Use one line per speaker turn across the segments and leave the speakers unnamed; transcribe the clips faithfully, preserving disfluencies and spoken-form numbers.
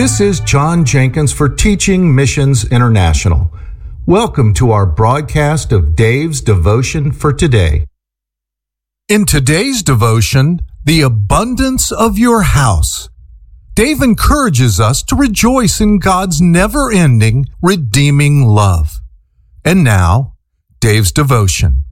This is John Jenkins for Teaching Missions International. Welcome to our broadcast of Dave's Devotion for today. In today's devotion, the abundance of your house, Dave encourages us to rejoice in God's never-ending, redeeming love. And now, Dave's devotion.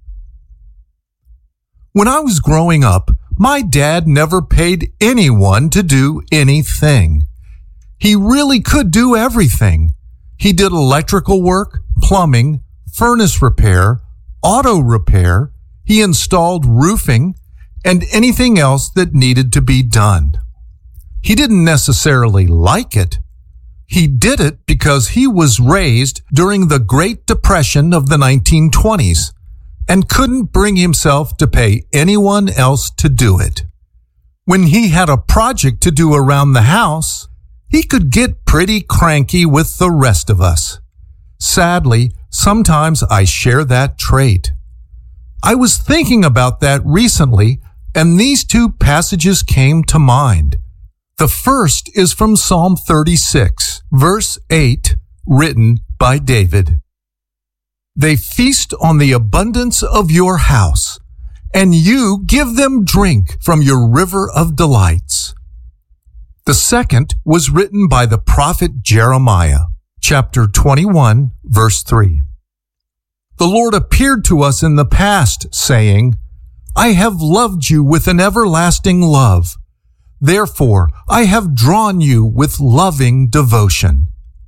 When I was growing up, my dad never paid anyone to do anything. He really could do everything. He did electrical work, plumbing, furnace repair, auto repair. He installed roofing and anything else that needed to be done. He didn't necessarily like it. He did it because he was raised during the Great Depression of the nineteen twenties and couldn't bring himself to pay anyone else to do it. When he had a project to do around the house, he could get pretty cranky with the rest of us. Sadly, sometimes I share that trait. I was thinking about that recently, and these two passages came to mind. The first is from Psalm thirty-six, verse eight, written by David. They feast on the abundance of your house, and you give them drink from your river of delights. The second was written by the prophet Jeremiah, chapter twenty-one, verse three. The Lord appeared to us in the past, saying, I have loved you with an everlasting love. Therefore, I have drawn you with loving devotion.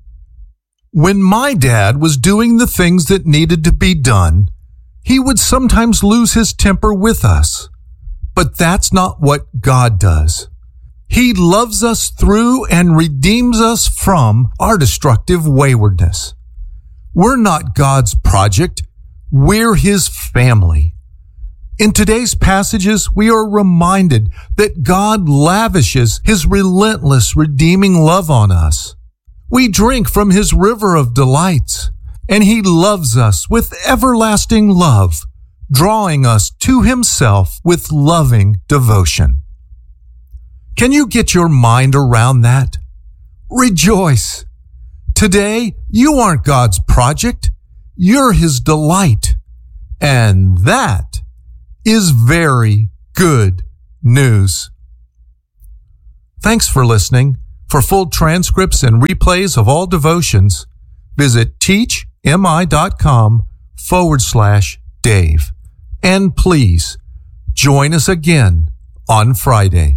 When my dad was doing the things that needed to be done, he would sometimes lose his temper with us. But that's not what God does. He loves us through and redeems us from our destructive waywardness. We're not God's project. We're His family. In today's passages, we are reminded that God lavishes His relentless, redeeming love on us. We drink from His river of delights, and He loves us with everlasting love, drawing us to Himself with loving devotion. Can you get your mind around that? Rejoice. Today, you aren't God's project. You're His delight. And that is very good news. Thanks for listening. For full transcripts and replays of all devotions, visit teachmi.com forward slash Dave. And please join us again on Friday.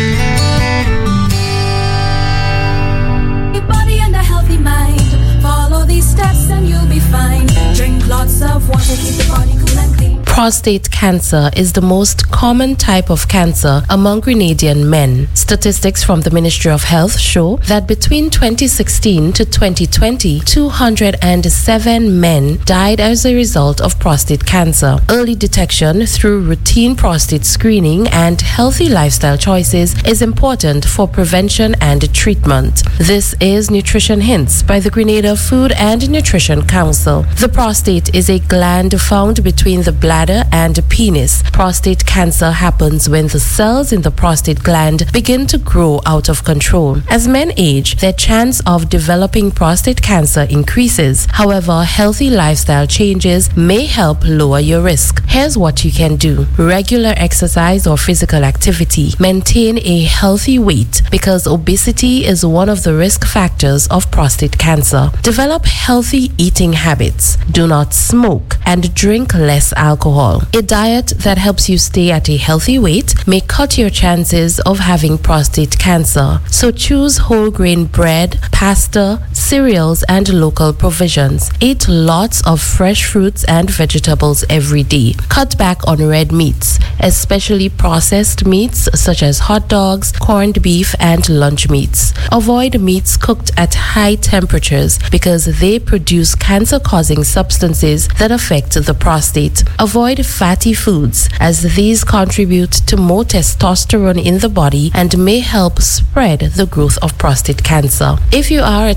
Your body and a healthy mind. Follow these steps and you'll be fine. Drink lots of water, keep the body cool and clean.
Prostate cancer is the most common type of cancer among Grenadian men. Statistics from the Ministry of Health show that between twenty sixteen to twenty twenty, two hundred seven men died as a result of prostate cancer. Early detection through routine prostate screening and healthy lifestyle choices is important for prevention and treatment. This is Nutrition Hints by the Grenada Food and Nutrition Council. The prostate is a gland found between the bladder and penis. Prostate cancer happens when the cells in the prostate gland begin to grow out of control. As men age, their chance of developing prostate cancer increases. However, healthy lifestyle changes may help lower your risk. Here's what you can do. Regular exercise or physical activity. Maintain a healthy weight because obesity is one of the risk factors of prostate cancer. Develop healthy eating habits. Do not smoke and drink less alcohol. A diet that helps you stay at a healthy weight may cut your chances of having prostate cancer. So choose whole grain bread, pasta, cereals, and local provisions. Eat lots of fresh fruits and vegetables every day. Cut back on red meats, especially processed meats such as hot dogs, corned beef, and lunch meats. Avoid meats cooked at high temperatures because they produce cancer-causing substances that affect the prostate. Avoid fatty foods as these contribute to more testosterone in the body and may help spread the growth of prostate cancer. If you are at a high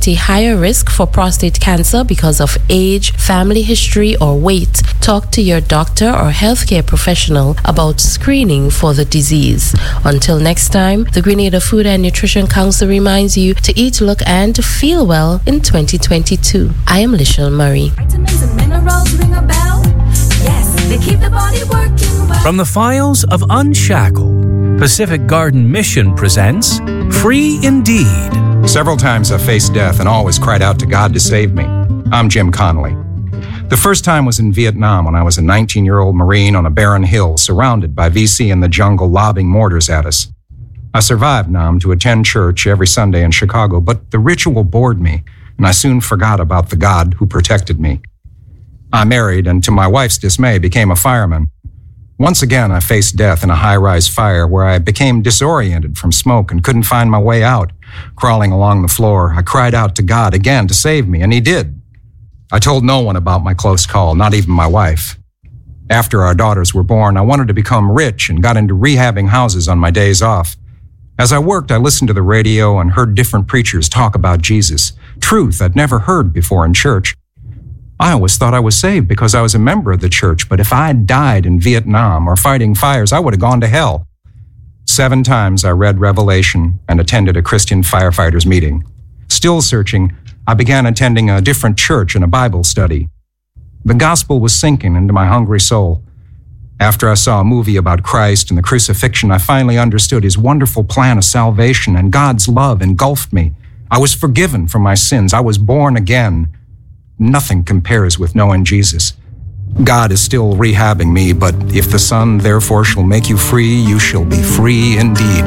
higher risk for prostate cancer because of age, family history, or weight, talk to your doctor or healthcare professional about screening for the disease. Until next time, the Grenada Food and Nutrition Council reminds you to eat, look, and to feel well in twenty twenty-two. I am Lishelle Murray.
Vitamins and minerals ring a bell. Yes, they keep the body working well.
From the files of Unshackled, Pacific Garden Mission presents Free Indeed.
Several times I faced death and always cried out to God to save me. I'm Jim Connolly. The first time was in Vietnam when I was a nineteen-year-old Marine on a barren hill surrounded by V C in the jungle lobbing mortars at us. I survived Nam to attend church every Sunday in Chicago, but the ritual bored me, and I soon forgot about the God who protected me. I married and, to my wife's dismay, became a fireman. Once again, I faced death in a high-rise fire where I became disoriented from smoke and couldn't find my way out. Crawling along the floor, I cried out to God again to save me, and He did. I told no one about my close call, not even my wife. After our daughters were born, I wanted to become rich and got into rehabbing houses on my days off. As I worked, I listened to the radio and heard different preachers talk about Jesus, truth I'd never heard before in church. I always thought I was saved because I was a member of the church, but if I had died in Vietnam or fighting fires, I would have gone to hell. Seven times I read Revelation and attended a Christian firefighters meeting. Still searching, I began attending a different church and a Bible study. The gospel was sinking into my hungry soul. After I saw a movie about Christ and the crucifixion, I finally understood His wonderful plan of salvation, and God's love engulfed me. I was forgiven from my sins. I was born again. Nothing compares with knowing Jesus. God is still rehabbing me, but if the Son therefore shall make you free, you shall be free indeed.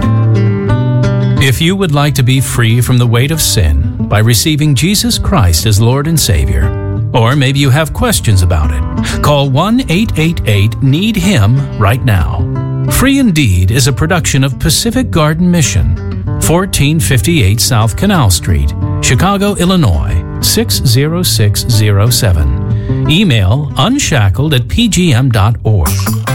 If you would like to be free from the weight of sin by receiving Jesus Christ as Lord and Savior, or maybe you have questions about it, call one eight eight eight need him right now. Free Indeed is a production of Pacific Garden Mission, fourteen fifty-eight South Canal Street, Chicago, Illinois, six zero six zero seven. Email unshackled at p g m dot org.